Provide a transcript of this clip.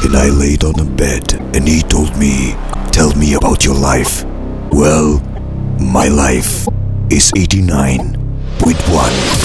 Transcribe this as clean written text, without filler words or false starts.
and I laid on a bed and he told me, "Tell me about your life." Well, my life is 89.1.